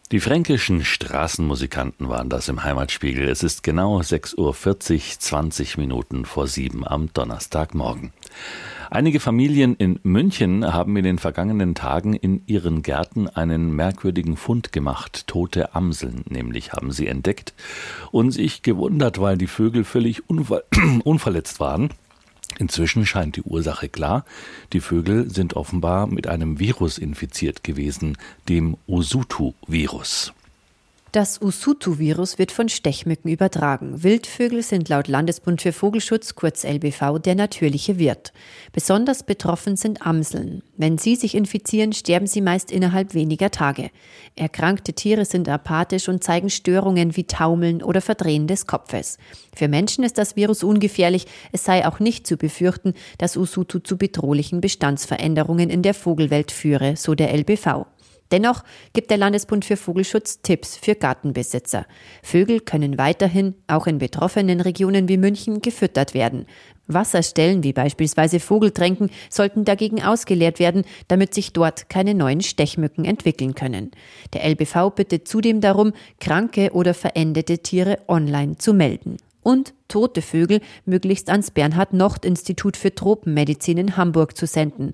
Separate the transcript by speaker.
Speaker 1: Die fränkischen Straßenmusikanten waren das im Heimatspiegel. Es ist genau 6:40 Uhr, 20 Minuten vor 7 am Donnerstagmorgen. Einige Familien in München haben in den vergangenen Tagen in ihren Gärten einen merkwürdigen Fund gemacht. Tote Amseln nämlich haben sie entdeckt und sich gewundert, weil die Vögel völlig unverletzt waren. Inzwischen scheint die Ursache klar. Die Vögel sind offenbar mit einem Virus infiziert gewesen, dem Usutu-Virus.
Speaker 2: Das Usutu-Virus wird von Stechmücken übertragen. Wildvögel sind laut Landesbund für Vogelschutz, kurz LBV, der natürliche Wirt. Besonders betroffen sind Amseln. Wenn sie sich infizieren, sterben sie meist innerhalb weniger Tage. Erkrankte Tiere sind apathisch und zeigen Störungen wie Taumeln oder Verdrehen des Kopfes. Für Menschen ist das Virus ungefährlich. Es sei auch nicht zu befürchten, dass Usutu zu bedrohlichen Bestandsveränderungen in der Vogelwelt führe, so der LBV. Dennoch gibt der Landesbund für Vogelschutz Tipps für Gartenbesitzer. Vögel können weiterhin, auch in betroffenen Regionen wie München, gefüttert werden. Wasserstellen wie beispielsweise Vogeltränken sollten dagegen ausgeleert werden, damit sich dort keine neuen Stechmücken entwickeln können. Der LBV bittet zudem darum, kranke oder verendete Tiere online zu melden. Und tote Vögel möglichst ans Bernhard-Nocht-Institut für Tropenmedizin in Hamburg zu senden.